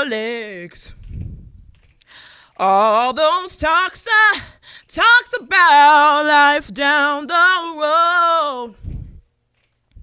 your legs. All those talks about life down the